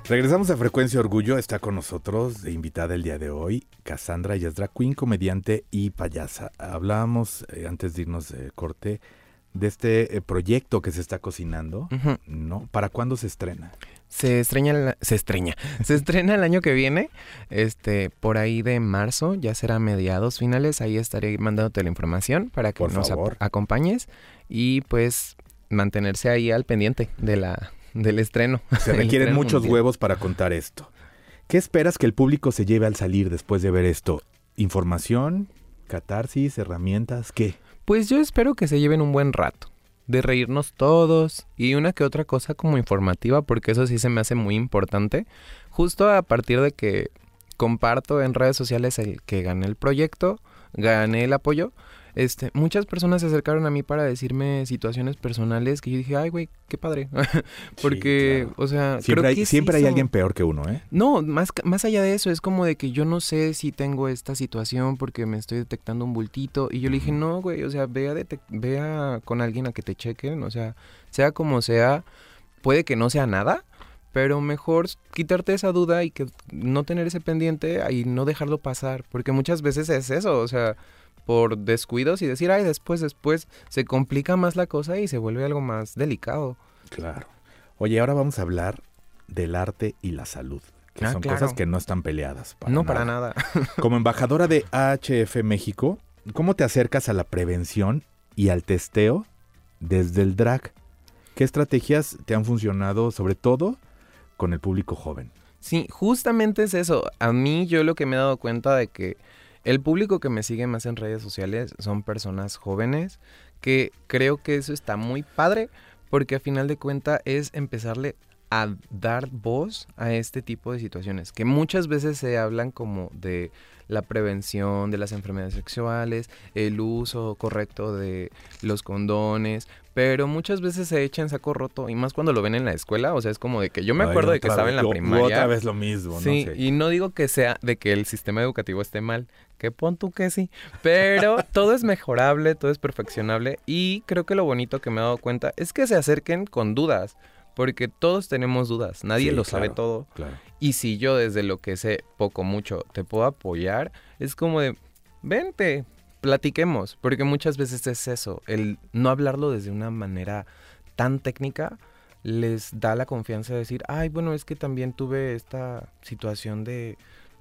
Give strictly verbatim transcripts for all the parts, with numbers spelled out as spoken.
Regresamos a Frecuencia Orgullo. Está con nosotros de invitada el día de hoy Cassandra, ella es drag queen, comediante y payasa. Hablábamos eh, antes de irnos de corte de este eh, proyecto que se está cocinando, uh-huh. ¿no? ¿Para cuándo se estrena? Se estrena, la, se estrena, se estrena el año que viene, este, por ahí de marzo, ya será mediados finales, ahí estaré mandándote la información para que por nos favor. a- acompañes y pues mantenerse ahí al pendiente de la, del estreno. Se requieren estreno muchos mundial. huevos para contar esto. ¿Qué esperas que el público se lleve al salir después de ver esto? ¿Información? ¿Catarsis? ¿Herramientas? ¿Qué? Pues yo espero que se lleven un buen rato, de reírnos todos y una que otra cosa como informativa, porque eso sí se me hace muy importante. Justo a partir de que comparto en redes sociales el que gané el proyecto, gané el apoyo, este, muchas personas se acercaron a mí para decirme situaciones personales que yo dije, ay, güey, qué padre. Porque, sí, claro. o sea, siempre creo hay, que siempre sí hay son... alguien peor que uno, ¿eh? No, más, más allá de eso, es como de que yo no sé si tengo esta situación porque me estoy detectando un bultito. Y yo le dije, no, güey, o sea, ve a, detec- ve a con alguien a que te chequen. O sea, sea como sea, puede que no sea nada, pero mejor quitarte esa duda y que no tener ese pendiente y no dejarlo pasar. Porque muchas veces es eso, o sea, por descuidos y decir, ay, después, después, se complica más la cosa y se vuelve algo más delicado. Claro. Oye, ahora vamos a hablar del arte y la salud, que ah, son claro. cosas que no están peleadas. Para no, nada. para nada. Como embajadora de A H F México, ¿cómo te acercas a la prevención y al testeo desde el drag? ¿Qué estrategias te han funcionado, sobre todo con el público joven? Sí, justamente es eso. A mí yo lo que me he dado cuenta de que el público que me sigue más en redes sociales son personas jóvenes, que creo que eso está muy padre, porque a final de cuentas es empezarle a dar voz a este tipo de situaciones, que muchas veces se hablan como de la prevención de las enfermedades sexuales, el uso correcto de los condones, pero muchas veces se echa en saco roto, y más cuando lo ven en la escuela, o sea, es como de que yo me acuerdo Ay, de que estaba en la lo, primaria. Otra vez lo mismo, sí, no sé. y no digo que sea de que el sistema educativo esté mal, que pon tú que sí, pero todo es mejorable, todo es perfeccionable, y creo que lo bonito que me he dado cuenta es que se acerquen con dudas, porque todos tenemos dudas, nadie Sí, lo claro, sabe todo, claro. y si yo desde lo que sé poco mucho te puedo apoyar, es como de, vente, platiquemos, porque muchas veces es eso, el no hablarlo desde una manera tan técnica les da la confianza de decir, ay, bueno, es que también tuve esta situación de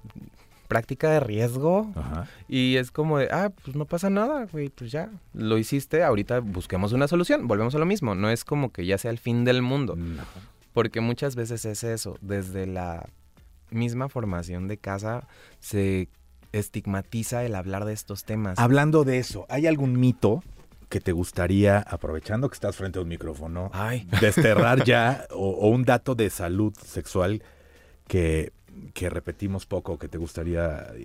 práctica de riesgo. Ajá. Y es como de, ah, pues no pasa nada, güey, pues ya, lo hiciste, ahorita busquemos una solución, volvemos a lo mismo, no es como que ya sea el fin del mundo, No. porque muchas veces es eso, desde la misma formación de casa se estigmatiza el hablar de estos temas. Hablando de eso, ¿hay algún mito que te gustaría, aprovechando que estás frente a un micrófono, Ay. desterrar ya o, o un dato de salud sexual que, que repetimos poco, que te gustaría